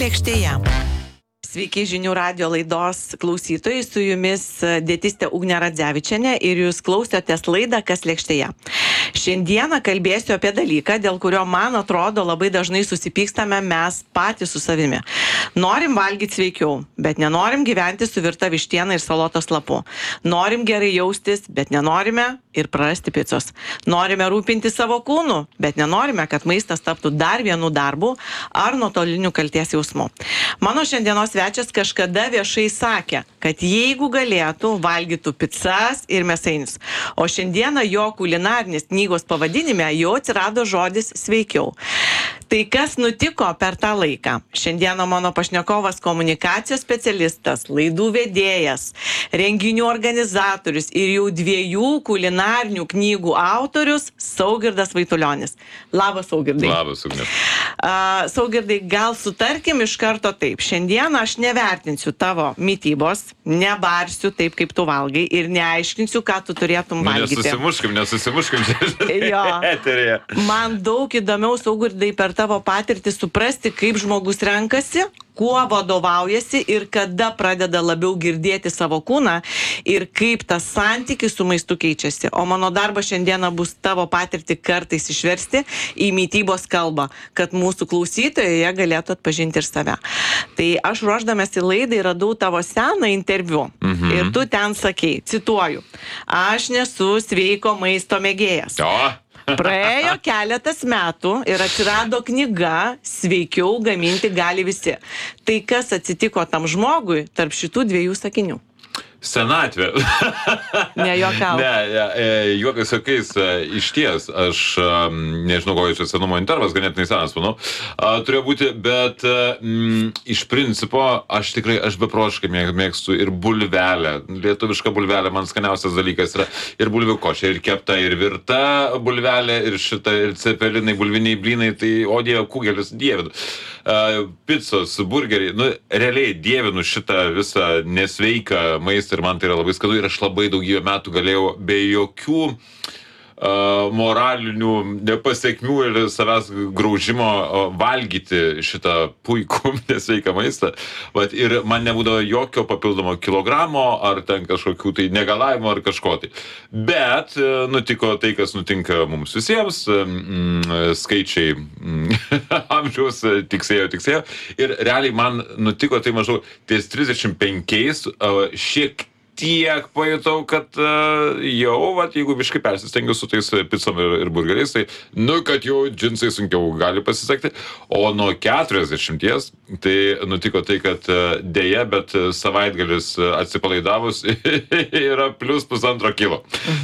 lėkštėje. Sveiki žinių radio laidos klausytojai, su jumis dietistė Ugnė Radzevičienė ir jūs klausotės laidą Kas lėkštėje. Šiandieną kalbėsiu apie dalyką, dėl kurio, man atrodo, labai dažnai susipykstame mes patys su savimi. Norim valgyti sveikiau, bet nenorim gyventi su virta vištiena ir salotos lapu. Norim gerai jaustis, bet nenorime ir prarasti picos. Norime rūpinti savo kūnu, bet nenorime, kad maistas taptų dar vienu darbu ar nuotoliniu kalties jausmu. Mano šiandienos svečias kažkada viešai sakė, kad jeigu galėtų, valgytų picas ir mėsainius. O šiandieną jo kulinarnės knygos pavadinime jau atsirado žodis sveikiau. Tai kas nutiko per tą laiką? Šiandieną mano pašnekovas komunikacijos specialistas, laidų vedėjas, renginių organizatorius ir jau 2 kulinarinių knygų autorius Saugirdas Vaitulionis. Labas, Saugirdai. Labas, Ugnė. Saugirdai, gal sutarkim iš karto taip. Šiandieną aš nevertinsiu tavo mitybos, nebarsiu taip, kaip tu valgai ir neaiškinsiu, ką tu turėtum valgyti. Nesusimuškim. Jo. Man daug įdomiau, Saugirdai, per tavo patirtį suprasti, kaip žmogus renkasi, kuo vadovaujasi ir kada pradeda labiau girdėti savo kūną ir kaip tas santykis su maistu keičiasi. O mano darbas šiandieną bus tavo patirtį kartais išversti į mitybos kalbą, kad mūsų klausytojai galėtų atpažinti ir save. Tai aš ruošdamės į laidą radau tavo seną interviu ir tu ten sakei, cituoju, aš nesu sveiko maisto mėgėjas. Praėjo keletas metų ir atsirado knyga Sveikiau gaminti gali visi. Tai kas atsitiko tam žmogui tarp šitų 2 sakinių? Senatvė. Nejuokau. Juokas jokiais, išties, aš nežinau, kokia čia senumo intervas, ganėtinai senas, manau, turėjo būti, bet iš principo aš beprotiškai mėgstu ir bulvelę, lietuvišką bulvelę, man skaniausias dalykas yra ir bulvių košė, ir kepta, ir virta bulvelė, ir cepelinai, bulviniai blynai, tai o dieve, kugelis, dievinu. Picos, burgeriai, realiai dievinu šitą visą nesveiką maistą ir man tai yra labai skanu ir aš labai daugybę metų galėjau be jokių moralinių pasekmių ir savęs graužimo valgyti šitą puikų nesveiką maistą. Ir man nebūdavo jokio papildomo kilogramo ar ten kažkokių tai negalavimo ar kažko tai. Bet nutiko tai, kas nutinka mums visiems. Skaičiai amžiaus tiksėjo. Ir realiai man nutiko tai maždaug ties 35 šiek tiek pajutau, kad jeigu biškai persistengiu su tais picom ir burgeriais, tai, kad jau džinsai sunkiau gali pasisekti. O nuo 40 tai nutiko tai, kad dėja, bet savaitgalis atsipalaidavus yra plus 1,5 kilo.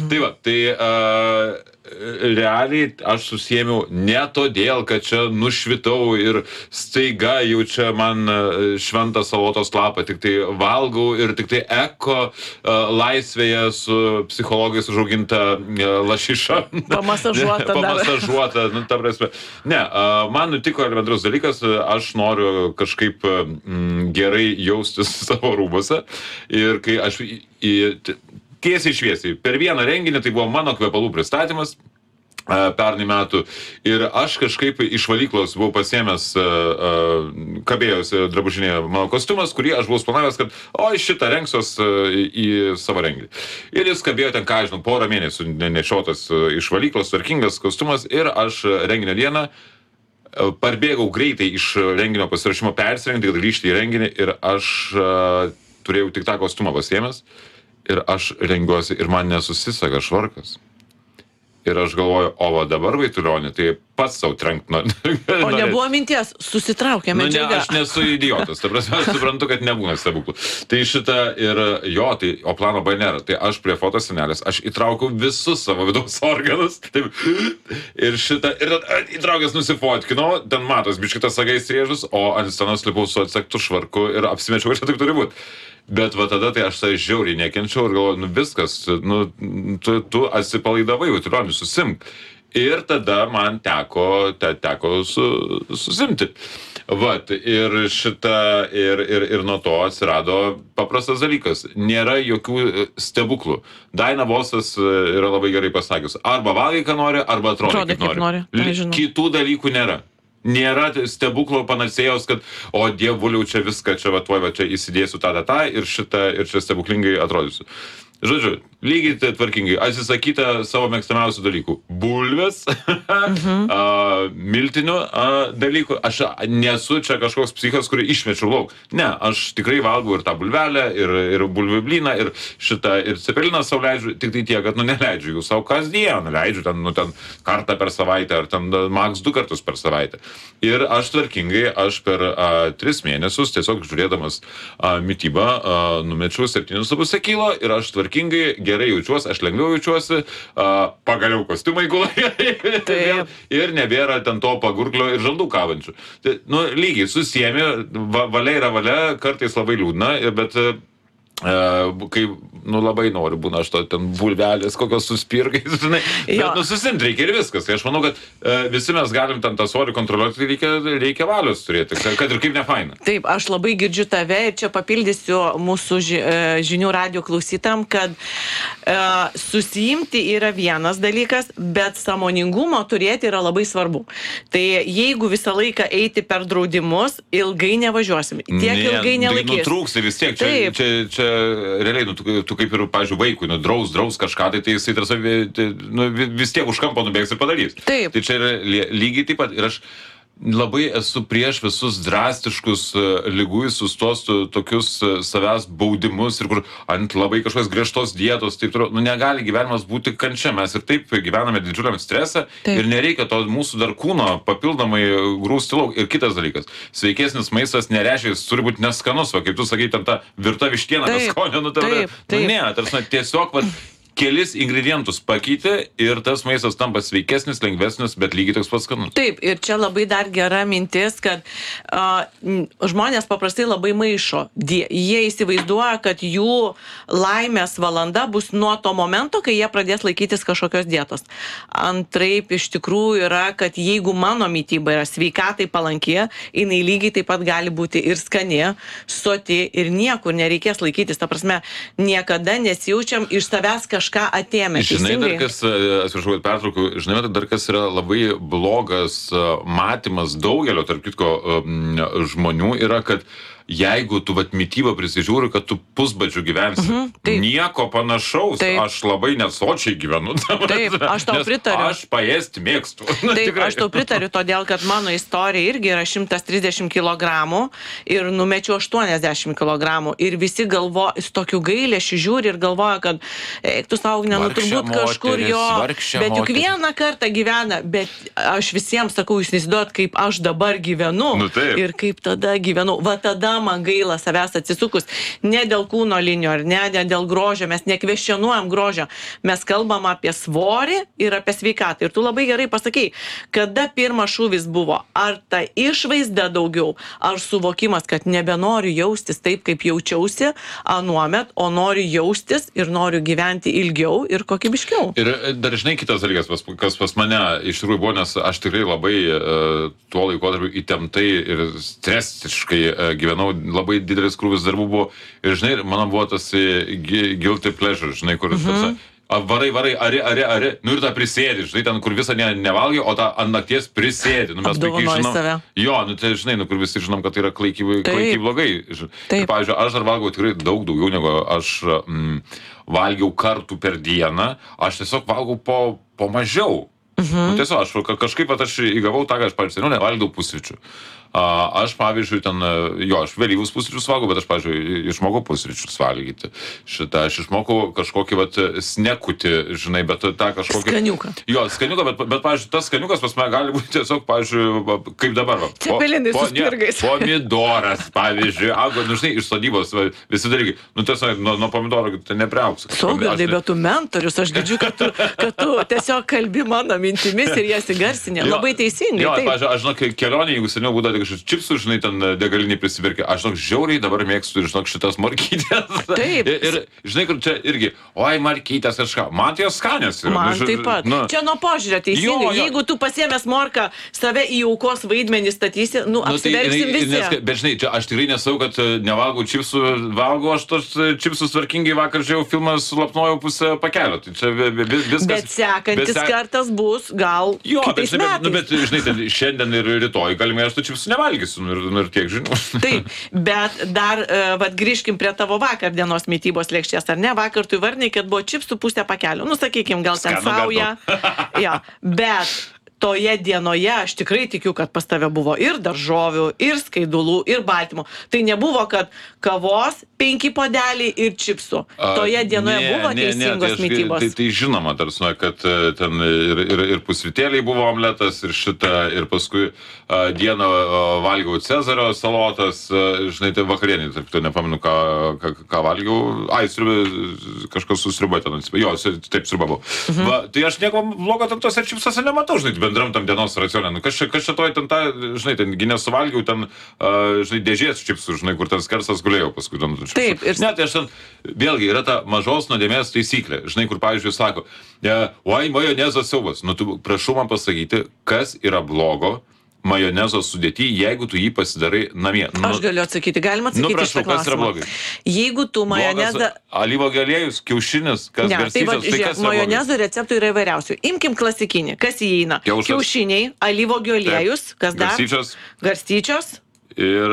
Tai realiai aš susiėmiau ne todėl, kad čia nušvitau ir staiga jau čia man šventą salotos lapą, tik tai valgau ir tik tai eko laisvėje su psichologais užauginta lašiša. Pamasažuota, ta prasme. Ne, man nutiko elementarus dalykas, aš noriu kažkaip gerai jaustis savo rūbose ir kai aš tiesiai šviesiai. Per vieną renginį tai buvo mano kvepalų pristatymas pernai metų ir aš kažkaip iš valyklos buvau pasiėmęs kabėjosi drabužinėje mano kostiumas, kurį aš buvau planavęs, kad šitą rengsiuos į savo renginį. Ir jis kabėjo ten, porą mėnesių nešiotas iš valyklos, tvarkingas kostiumas ir aš renginio dieną parbėgau greitai iš renginio pasirašymo persirengti, kad grįžti į renginį ir aš turėjau tik tą kostiumą pasiėmęs. Ir aš rengiuosi ir man nesusisega švarkas. Ir aš galvoju, dabar Vaitulionį, tai pats savo trenkt. O nebuvo minties, susitraukė medžiaga. Aš nesu idiotas, ta prasme, aš suprantu, kad nebūna stebuklų. Tai šitą ir o plano B nėra. Tai aš prie fotosenelės, aš įtraukiau visus savo vidaus organus. Taip, ir įtraukęs nusifotkinau, ten matos biškitas sagais rėžus, o ant scenos lipau su atsektu švarku ir apsimečiau, kad čia taip turi būti. Bet tada tai aš tai žiauriai nekenčiau ir galvoju, viskas, tu atsipalaidavai, Vaitulionis, susimk. Ir tada man teko susimti. Ir nuo to atsirado paprastas dalykas. Nėra jokių stebuklų. Daina Vosas yra labai gerai pasakius. Arba valgai, ką nori, arba atrodo, kaip nori. Kitų dalykų nėra. Nėra stebuklo panacėjos, kad, o dievuliau, čia viską, čia va, tuoj va, čia įsidėsiu tą ir čia stebuklingai atrodysiu. Žodžiu, lygiai tvarkingai, atsisakyta savo mėgstamiausių dalykų. Bulvės, miltinių dalykų. Aš nesu čia kažkoks psichas, kurį išmečiu lauk. Ne, aš tikrai valgau ir tą bulvelę, ir bulvių blyną, ir cepeliną sau leidžiu, tik tai tiek, kad, neleidžiu jų sau kasdien, leidžiu ten kartą per savaitę, ar ten maks 2 kartus per savaitę. Ir aš tvarkingai, per 3 mėnesius, tiesiog žiūrėdamas mitybą, numečiau 7,5 kilo ir aš tvarkingai gerai jaučiuosi, aš lengviau jaučiuosi, pagaliau kostiumai gula ir nebėra ten to pagurklio ir žandų kabančių. Tai, lygiai susiemi, valia yra valia, kartais labai liūdna, bet kai, labai noriu, būna aš to ten bulvelės, kokios suspirgai, žinai, bet susimti reikia ir viskas. Tai aš manau, kad visi mes galim ten tą svorį kontroliuoti, reikia valios turėti, kad ir kaip nefaina. Taip, aš labai girdžiu tave ir čia papildysiu mūsų žinių radio klausytam, kad susijimti yra vienas dalykas, bet sąmoningumo turėti yra labai svarbu. Tai jeigu visą laiką eiti per draudimus, ilgai nevažiuosim. Tiek ilgai nelaikys. Nutrūksi vis tiek, čia realiai, tu kaip ir, pavyzdžiui, vaikui, draus kažką, tai jisai tarsi vis tiek už kampo nubėgs ir padarys. Taip. Tai čia yra lygiai taip pat. Ir aš labai esu prieš visus drastiškus liguisus, tos tokius savęs baudimus ir kur ant labai kažkokios griežtos dietos, taip toliau. Negali gyvenimas būti kančia. Mes ir taip gyvename didžiuliam stresą ir nereikia to mūsų dar kūno papildomai grūsti lauk. Ir kitas dalykas, sveikesnis maistas nereiškia, jis turi būti neskanus, va, kaip tu sakai, ten ta virta vištiena, be skonio, ne, tarsi tiesiog, kelis ingredientus pakeitė ir tas maistas tampa sveikesnis, lengvesnis, bet lygiai toks pats skanus. Taip, ir čia labai dar gera mintis, kad žmonės paprastai labai maišo. Jie įsivaizduoja, kad jų laimės valanda bus nuo to momento, kai jie pradės laikytis kažkokios dietos. Antraip, iš tikrųjų yra, kad jeigu mano mityba yra sveikatai palanki, jinai lygiai taip pat gali būti ir skani, soti ir niekur nereikės laikytis. Ta prasme, niekada nesijaučiam iš savęs kažką atėmė. Žinai, dar kas, atsiprašau, pertraukiu, žinai, dar kas yra labai blogas matymas daugelio, tarp kitko, žmonių yra, kad jeigu tu mitybą prisižiūri, kad tu pusbadžiu gyvensi. Nieko panašaus. Aš labai nesočiai gyvenu. Taip, aš tau pritariu. Aš paėsti mėgstu. Taip, aš tau pritariu, todėl, kad mano istorija irgi yra 130 kg ir numečiau 80 kg. Ir visi su tokiu gailėšiu žiūri ir galvoja, kad tu savo turbūt kažkur jo, bet juk vieną kartą gyvena, bet aš visiems sakau, jūs neįsivaizduojat, kaip aš dabar gyvenu ir kaip tada gyvenu. Va tada man gaila savęs atsisukus, ne dėl kūno linijų, ar ne dėl grožio, mes nekvestionuojam grožio, mes kalbam apie svorį ir apie sveikatą. Ir tu labai gerai pasakei, kada pirmas šūvis buvo, ar ta išvaizda daugiau, ar suvokimas, kad nebenoriu jaustis taip, kaip jaučiausi anuomet, o noriu jaustis ir noriu gyventi ilgiau ir kokybiškiau. Ir dar žinai kitas dalykas, kas pas mane iš tikrųjų buvo, nes aš tikrai labai tuo laikotarpiu įtemptai ir stresiškai gyvenau, labai didelis krūvis darbų buvo ir, žinai, mano buvo tas guilty pleasure, žinai, kur varai, ari, ir tą prisėdi, žinai, ten, kur visą nevalgai, o tą ant nakties prisėdi. Mes puikiai žinom. Jo, tai, žinai, kur visi žinom, kad tai yra klaikiai blogai. Ir, pavyzdžiui, aš dar valgau tikrai daug daugiau, negu aš valgiau kartų per dieną. Aš tiesiog valgau po mažiau. Tiesiog, kažkaip aš įgavau tą, kad aš, pavyzdžiui, nevalgau pusryčių. Aš, pavyzdžiui, aš vėlyvus pusryčius valgau, bet aš, pavyzdžiui, išmokau pusryčius valgyti. Aš išmokau kažkokį, snekutį, žinai, bet tą kažkokį... Skaniuką. Jo, skaniuką, bet, pavyzdžiui, tas skaniukas pas mane gali būti tiesiog, pavyzdžiui, kaip dabar. Cepelinai su spirgais. Pomidoras, pavyzdžiui, žinai, iš sodybos, visi dalykai. Tiesiog, nuo pomidoro tai nepriaugs. Saugardai, bet tu mentorius, aš girdžiu, kad tu tiesiog kalbi mano mintimis ir jas įgarsinė. Labai teisingai. Jo, pavyzdžiui, aš žinau, kelionė, jeigu seniau būdavo labai kažkaip čipsų, žinai, ten degalinį prisipirkė. Aš, žinok, žiauriai dabar mėgstu, žinok, šitas morkytės. Taip. Ir, žinai, kur čia irgi, oi, morkytės kažką. Man tai jos skanės yra. Man taip pat. Čia nuo požiūrio teisingai. Jo. Jeigu tu pasiėmęs morką, save į aukos vaidmenį statysi, apsiverksim visi. Bet žinai, čia aš tikrai nesau, kad nevalgau čipsų, valgau aš tos čipsus tvarkingai, vakar žiūrėjau filmą, sulapnojau pusę pakelio. Tai čia viskas. Bet sekantis kartas bus gal kitais metais. Bet žinai, tai šiandien ir rytoj galimai aš tų čipsų nevalgysiu, ir tiek žinau. Taip, bet dar, grįžkim prie tavo vakar dienos mitybos lėkštės, ar ne? Vakar tu įvardinai, kad buvo čipsų pusę pakelio. Nu, sakykim, gal ten sauja. Ja, bet toje dienoje aš tikrai tikiu, kad pas tave buvo ir daržovių, ir skaidulų, ir baltymų. Tai nebuvo, kad kavos 5 podeliai ir čipsų. Toje dienoje buvo teisingos mitybos. Tai žinoma, tarsi, kad ten ir pusrytėliai buvo omletas, ir šitą, ir paskui dieną valgiau Cezario salotas, žinai, tai vakarienį, tai nepamenu, ką valgiau. Ai, kažkas su sriuba ten atsipė. Jo, taip, sriuba buvo. Tai aš nieko blogo tam tose čipsose nematau, žinai, bendram tam dienos racione. Nu, kas čia toj ten tą, žinai, ten nesuvalgiau, ten, žinai, dėžės čipsų, žinai, kur ten skersas gulėjau paskui. Taip, ir... Ne, tai aš ten, vėlgi, yra ta mažos nuodėmės taisyklė, žinai, kur, pavyzdžiui, sako, oi, majonezo siaubas. Nu, tu prašau man pasakyti, kas yra blogo majonezo sudėty, jeigu tu jį pasidarai namie. Aš galiu atsakyti, galima atsakyti prašau, šitą klausimą. Kas yra blogai? Jeigu tu majonezą... Alyvuogių aliejus, kiaušinis, kas garstyčios, tai kas yra majonezo receptų yra įvairiausių. Imkim klasikinį, kas įeina? Kiaušiniai, alyvuogių aliejus, kas dar? Garstyčios. Ir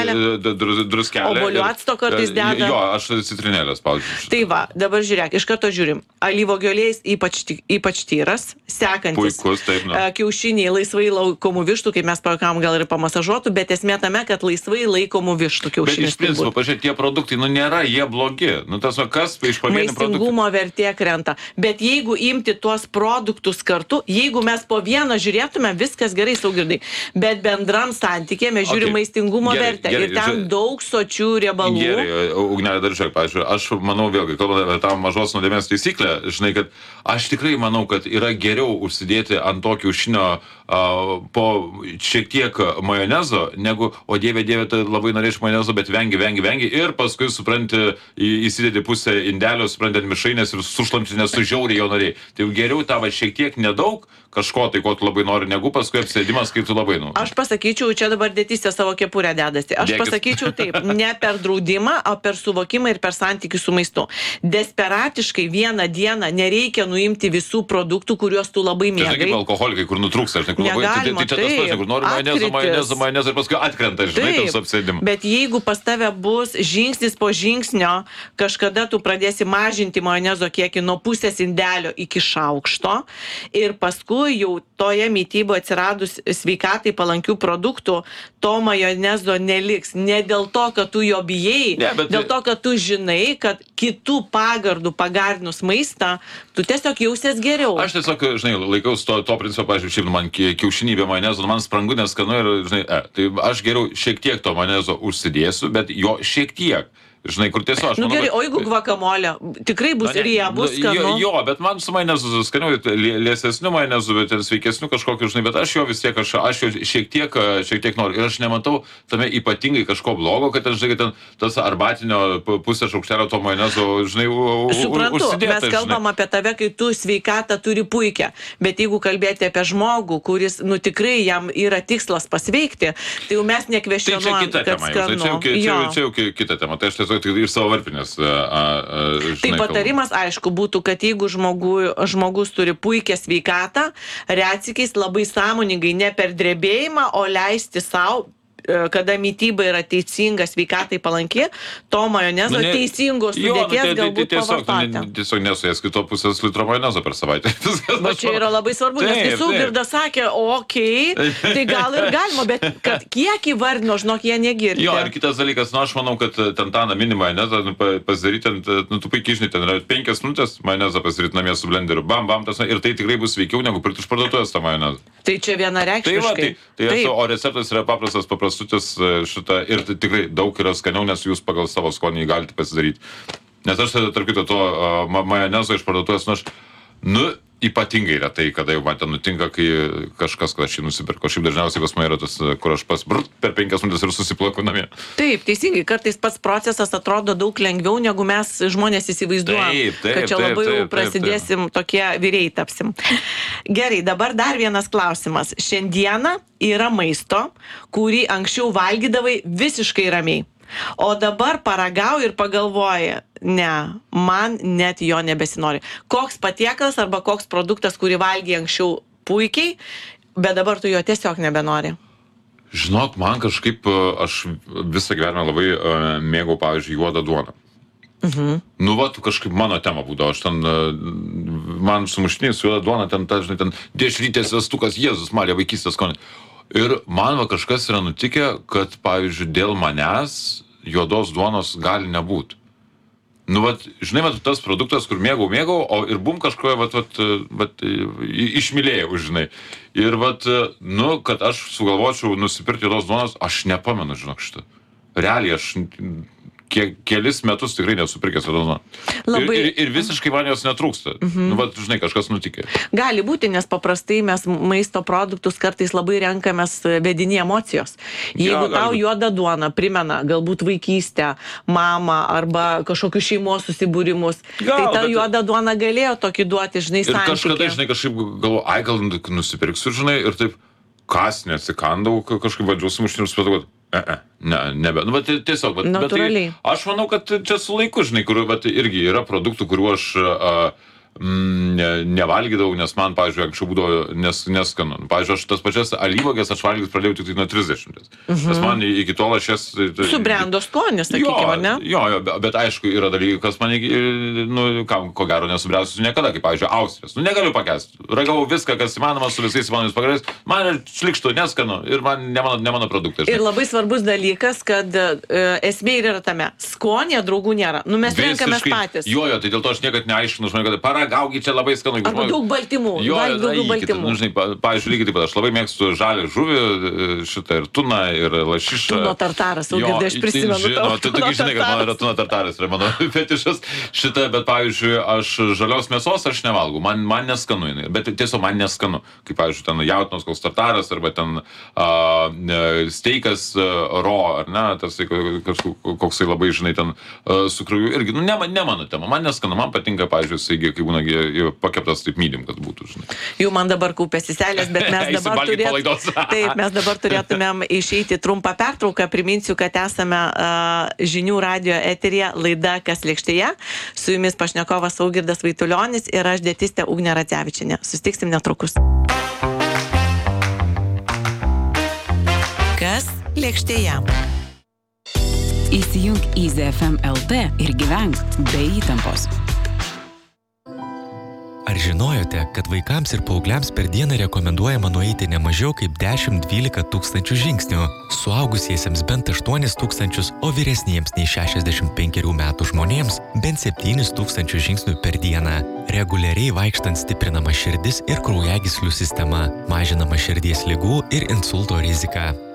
druskelė. Obuolių acto kartais deda. Jo, aš citrinėlės spaudžiu. Tai va, dabar žiūrėk, iš karto žiūrim. Alyvuogių aliejus ypač tyras, sekantis. Puikus, taip, kiaušiniai laisvai laikomų vištų, kaip mes pakalbam, gal ir pamasažuotų, bet esmė tame, kad laisvai laikomų vištų kiaušinis. Bet iš principo, pažiūrėk, tie produktai, nėra jie blogi. Tas kas iš pavienių produktų? Maistingumo vertė krenta. Bet jeigu imti tuos produktus kartu, jeigu mes po vieną žiūrėtume, viskas gerai, Saugirdai. Bet bendram santykė mes žiūrime maistingumo vertę. Ir ten daug sočių riebalų. Gerai, Ugnelė, dar žiūrėk, pavyzdžiui, aš manau vėlgi, kalbant apie tą mažos nuodėmės taisyklę, žinai, kad aš tikrai manau, kad yra geriau užsidėti ant to kiaušinio po šiek tiek majonezo, negu, o dieve, tai labai norėčiau majonezo, bet vengi, ir paskui, supranti, įsidėti pusę indelio, supranti, ant mišrainės ir sušlamti, nes tu žiauriai jo norėjai. Tai geriau tavo šiek tiek nedaug, kažko tai, ko tu labai nori, negu paskui apsėdimas, kai tu labai nori. Aš pasakyčiau, čia dabar dėtystė savo kepurę dedasi. Aš pasakyčiau taip, ne per draudimą, o per suvokimą ir per santykių su maistu. Desperatiškai vieną dieną nereikia nuimti visų produktų, kuriuos tu labai mėgai. Tai kaip alkoholikai, kur nutrūksta, žinai, kur labai, tai čia tas pats, kur nori majonezo ir paskui atkrenta, žinai, tam su apsėdimu. Bet jeigu pas tave bus žingsnis po žingsnio, kažkada tu pradėsi mažinti majonezo kiekį nuo pusės indelio iki šaukšto ir paskui jau toje mityboje atsiradus sveikatai palankių produktų, to majonezo neliks. Ne dėl to, kad tu jo bijai, dėl to, kad tu žinai, kad kitų pagardų pagardinus maistą, tu tiesiog jausies geriau. Aš tiesiog, žinai, laikaus to principo, pavyzdžiui, šiaip man kiaušinį be majonezo, man sprangu, nes skanu ir, žinai, tai aš geriau šiek tiek to majonezo užsidėsiu, bet jo šiek tiek. Žinai, kur tiesiog aš manau... Gerai, o jeigu guacamole, tikrai bus riebus, skanu. Jo, bet man su majonezu skaniau, liesesniu majonezu, bet ir sveikesniu kažkokiu, žinai, bet aš jo vis tiek, aš jo šiek tiek noriu. Ir aš nematau tame ypatingai kažko blogo, kad, žinai, ten tas arbatinio pusę šaukštelio to majonezo, žinai, suprantu, mes kalbam apie tave, kai tu sveikatą turi puikią, bet jeigu kalbėti apie žmogų, kuris, tikrai jam yra tikslas pasveikti, tai jau mes nekvestionuojam, kad skanu. Čia jau kita tema. Tai aš ir savo varpinės. Tai patarimas, aišku, būtų, kad jeigu žmogus turi puikią sveikatą, retsykiais labai sąmoningai ne per drebėjimą, o leisti savo, kada mityba yra teisinga, sveikatai palanki, to majonezo teisingos sudėties galbūt pavartoti. Tiesiog nesuės kito pusės litro majonezo per savaitę. Bet čia yra labai svarbu, nes visų Girda sakė, tai gal ir galima, bet kad kiek įvardino, žinok, jie negirdi. Jo, ir kitas dalykas, aš manau, kad ten tą naminį majonezą pasidaryti, tu puikiai žinai, ten yra 5 minutės majonezą pasidaryti namie su blenderiu, bam, ir tai tikrai bus sveikiau, negu pirkti iš parduotuvės tą majonezą. Tai čia vienareikšmiškai. O receptas yra paprastutis šitą ir tikrai daug yra skaniau, nes jūs pagal savo skonį galite pasidaryti. Nes aš, tarp kito, to majonezo iš parduotuvės, ypatingai retai, kada jau man ten nutinka, kai kažkas, kad aš jį nusipirko. Šiaip dažniausiai pas mane yra tas, kur aš per 5 minutės ir susiplaku namie. Taip, teisingai, kartais pats procesas atrodo daug lengviau, negu mes žmonės įsivaizduojam, kad čia labai jau prasidėsim, tokie vyriai tapsim. Gerai, dabar dar vienas klausimas. Šiandieną yra maisto, kurį anksčiau valgydavai visiškai ramiai. O dabar paragauji ir pagalvoji, ne, man net jo nebesinori. Koks patiekalas arba koks produktas, kurį valgiai anksčiau puikiai, bet dabar tu jo tiesiog nebenori? Žinok, man kažkaip, aš visą gyvenimą labai mėgau, pavyzdžiui, juodą duoną. Nu, va, kažkaip mano tema būdavo. Aš ten, man sumuštiniai su juoda duona, ten dešrytės vestukas, Jėzus, Marija, vaikystės skonį. Ir man va kažkas yra nutikę, kad, pavyzdžiui, dėl manęs juodos duonos gali nebūti. Nu, vat, žinai, vat, tas produktas, kur mėgau, o ir bum kažkoje, vat, išmylėjau, žinai. Ir, vat, nu, kad aš sugalvočiau nusipirkti juodos duonos, aš nepamenu, žinok, šitą. Realiai, aš kelis metus tikrai nesupirkęs juodos duonos. Ir visiškai man jos netrūksta. Nu, vat, žinai, kažkas nutikė. Gali būti, nes paprastai mes maisto produktus kartais labai renkamės vedini emocijos. Jeigu tau juoda duona primena galbūt vaikystę, mamą arba kažkokius šeimos susibūrimus, tai ta juoda duona galėjo tokį duoti, žinai, santykį. Ir kažkada, žinai, kažkaip galvoju, gal nusipirksiu, žinai, ir taip kąsnį atsikandau, kažkaip vadžiau sumuštinių ir supratau, kad nebe. Nu, bet tiesiog, bet tai, aš manau, kad čia su laiku, žinai, kur irgi yra produktų, kuriuo aš nevalgydavau, nes man, pavyzdžiui, anksčiau būdavo neskanu. Pavyzdžiui, aš tas pačias alyvuoges aš valgyt pradėjau tik nuo 30. Nes man iki tol aš jas... Subrendo skonis, sakykime, ne? Jo, bet aišku, yra dalykai, kas man, nu, ko gero nesubręsiu niekada, kaip, pavyzdžiui, Austrijas. Nu, negaliu pakęsti. Ragavau viską, kas įmanoma, su visais įmanomais pagardais. Man šlikštų, neskanu ir man ne mano produktai. Ir labai svarbus dalykas, kad esmė yra tame. Skonė draugų nėra. Nu, mes renkamės patys. Jo, tai dėl to aš niekad neaiškinu, žinai, kad paragaugi čia labai skanu. Arba daug baltymų. Jo, daugiau baltymų. Nu, žinai, pavyzdžiui, lygiai taip pat, aš labai mėgstu žalią žuvį, šitą ir tuną, ir lašišą. Tuno tartaras, Augirdai, aš prisimenu tavo. Tu taigi žinai, kad man yra tuno tartaras, yra mano fetišas šitą, bet pavyzdžiui, aš žalios mėsos aš nevalgau, man neskanu jinai, bet tiesiog man neskanu. Kaip pavyzdžiui, ten jautinos koks tartaras, arba ten steikas ro, ar ne, tas koksai labai, žinai, ten su krauju, irgi, nu, ne mano tema, man neskanu, man patinka, pavyzdžiui, saigi, kaip būna pakeptas taip mylim, kad būtų, žinai. Jau man dabar kaupėsi seilės, bet mes dabar turėtumėm išeiti trumpą pertrauką. Priminsiu, kad esame žinių radijo eteryje laida Kas lėkštėje. Su jumis pašnekovas Augirdas Vaitulionis ir aš dietistė Ugnė Radzevičienė. Susitiksim netrukus. Kas lėkštėje? Įsijunk Easy FM LT ir gyvenk be įtampos. Ar žinojote, kad vaikams ir paaugliams per dieną rekomenduojama nueiti ne mažiau kaip 10-12 tūkstančių žingsnių, suaugusiesiems bent 8 tūkstančius, o vyresniems nei 65 metų žmonėms bent 7 tūkstančių žingsnių per dieną. Reguliariai vaikštant stiprinama širdis ir kraujagyslių sistema, mažinama širdies ligų ir insulto rizika.